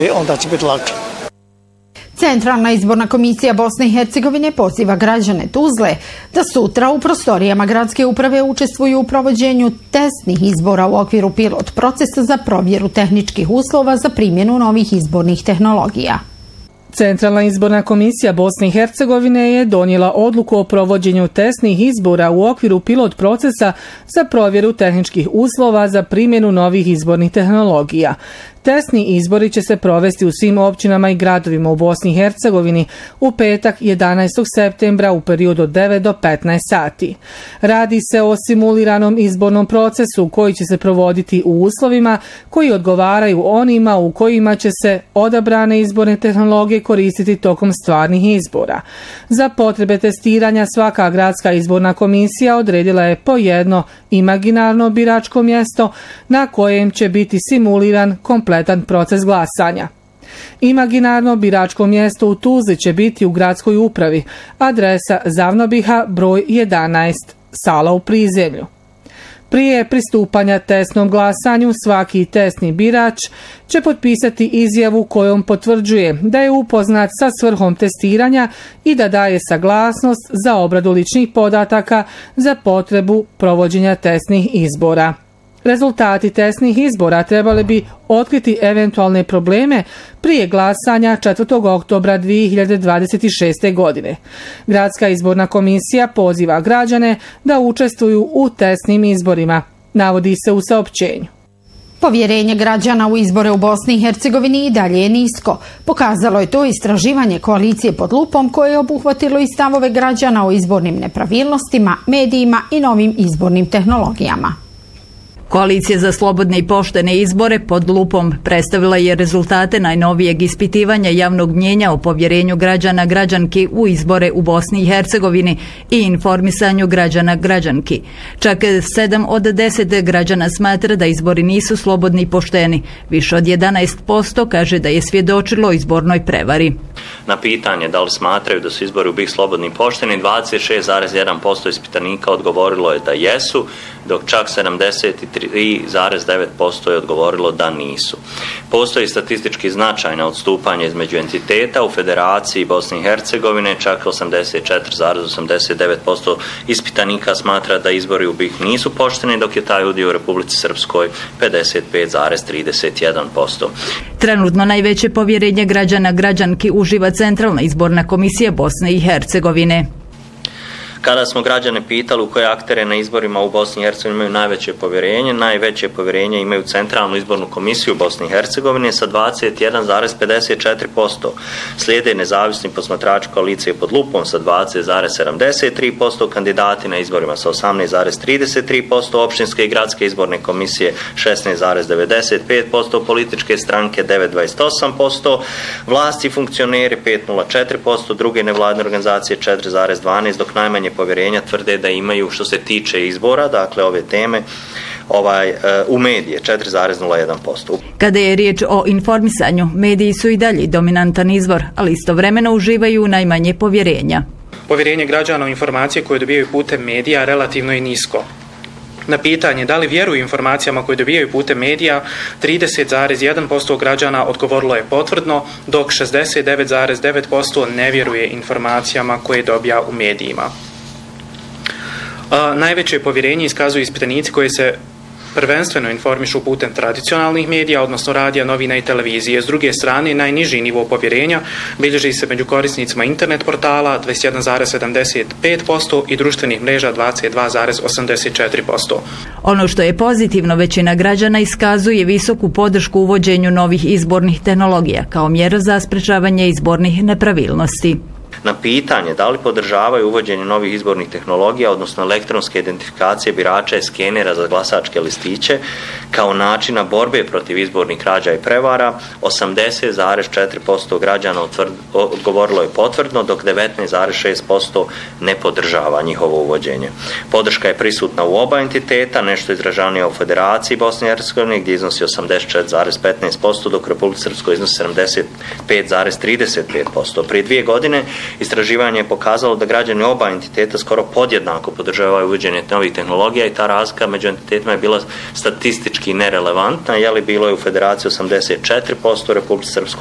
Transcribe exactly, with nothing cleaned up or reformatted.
Onda će biti lakše. Centralna izborna komisija Bosne i Hercegovine poziva građane Tuzle da sutra u prostorijama gradske uprave učestvuju u provođenju testnih izbora u okviru pilot procesa za provjeru tehničkih uslova za primjenu novih izbornih tehnologija. Centralna izborna komisija Bosne i Hercegovine je donijela odluku o provođenju testnih izbora u okviru pilot procesa za provjeru tehničkih uslova za primjenu novih izbornih tehnologija. Testni izbori će se provesti u svim općinama i gradovima u Bosni i Hercegovini u petak jedanaestog septembra u periodu od devet do petnaest sati. Radi se o simuliranom izbornom procesu koji će se provoditi u uslovima koji odgovaraju onima u kojima će se odabrane izborne tehnologije koristiti tokom stvarnih izbora. Za potrebe testiranja svaka gradska izborna komisija odredila je po jedno imaginarno biračko mjesto na kojem će biti simuliran kompletan proces glasanja. Imaginarno biračko mjesto u Tuzli će biti u gradskoj upravi, adresa Zavnobiha broj jedanaest, sala u prizemlju. Prije pristupanja testnom glasanju svaki testni birač će potpisati izjavu kojom potvrđuje da je upoznat sa svrhom testiranja i da daje saglasnost za obradu ličnih podataka za potrebu provođenja testnih izbora. Rezultati testnih izbora trebali bi otkriti eventualne probleme prije glasanja četvrtog oktobra dvije hiljade dvadeset šeste. godine. Gradska izborna komisija poziva građane da učestvuju u testnim izborima, navodi se u saopćenju. Povjerenje građana u izbore u Bosni i Hercegovini i dalje je nisko. Pokazalo je to istraživanje koalicije pod lupom koje je obuhvatilo i stavove građana o izbornim nepravilnostima, medijima i novim izbornim tehnologijama. Koalicija za slobodne i poštene izbore pod lupom predstavila je rezultate najnovijeg ispitivanja javnog mnjenja o povjerenju građana građanki u izbore u Bosni i Hercegovini i informisanju građana građanki. Čak sedam od deset građana smatra da izbori nisu slobodni i pošteni. Više od jedanaest posto kaže da je svjedočilo o izbornoj prevari. Na pitanje da li smatraju da su izbori u BiH slobodni i pošteni, dvadeset šest zarez jedan posto ispitanika odgovorilo je da jesu, dok čak sedamdeset tri zarez devet posto je odgovorilo da nisu. Postoji statistički značajna odstupanja između entiteta. U Federaciji Bosne i Hercegovine čak osamdeset četiri zarez osamdeset devet posto ispitanika smatra da izbori u BiH nisu pošteni, dok je taj udio u Republici Srpskoj pedeset pet zarez trideset jedan posto. Trenutno najveće povjerenje građana građanki uživa Centralna izborna komisija Bosne i Hercegovine. Kada smo građane pitali u koje aktere na izborima u Bosni i Hercegovini imaju najveće povjerenje, najveće povjerenje imaju Centralnu izbornu komisiju u Bosni i Hercegovini sa dvadeset jedan zarez pedeset četiri posto. Slijede nezavisni posmatrači koalicije pod lupom sa dvadeset zarez sedamdeset tri posto, kandidati na izborima sa osamnaest zarez trideset tri posto, općinske i gradske izborne komisije šesnaest zarez devedeset pet posto, političke stranke devet zarez dvadeset osam posto, vlasti i funkcioneri pet zarez nula četiri posto, druge nevladine organizacije četiri zarez dvanaest posto, dok najmanje povjerenja tvrde da imaju što se tiče izbora, dakle ove teme, ovaj, u medije četiri zarez nula jedan posto. Kada je riječ o informisanju, mediji su i dalje dominantan izvor, ali istovremeno uživaju najmanje povjerenja. Povjerenje građana u informacije koje dobijaju putem medija relativno je nisko. Na pitanje da li vjeruju informacijama koje dobijaju putem medija, trideset zarez jedan posto građana odgovorilo je potvrdno, dok šezdeset devet zarez devet posto ne vjeruje informacijama koje dobija u medijima. A, najveće povjerenje iskazuju ispitanici koji se prvenstveno informišu putem tradicionalnih medija, odnosno radija, novina i televizije. S druge strane, najniži nivo povjerenja bilježi se među korisnicima internet portala dvadeset jedan zarez sedamdeset pet posto i društvenih mreža dvadeset dva zarez osamdeset četiri posto. Ono što je pozitivno, većina građana iskazuje visoku podršku uvođenju novih izbornih tehnologija kao mjera za sprečavanje izbornih nepravilnosti. Na pitanje da li podržavaju uvođenje novih izbornih tehnologija, odnosno elektronske identifikacije birača i skenera za glasačke listiće kao načina borbe protiv izbornih krađa i prevara, osamdeset zarez četiri posto građana otvrd, odgovorilo je potvrdno, dok devetnaest zarez šest posto ne podržava njihovo uvođenje. Podrška je prisutna u oba entiteta, nešto izražanija u Federaciji Bosne i Hercegovine gdje iznosi osamdeset četiri zarez petnaest posto, dok u Republici Srpskoj iznosi sedamdeset pet zarez trideset pet posto. Prije dvije godine Istraživanje je pokazalo da građani oba entiteta skoro podjednako podržavaju uvođenje novih tehnologija i ta razlika među entitetima je bila statistički nerelevantna, je li bilo je u Federaciji osamdeset četiri posto, u Republici Srpskoj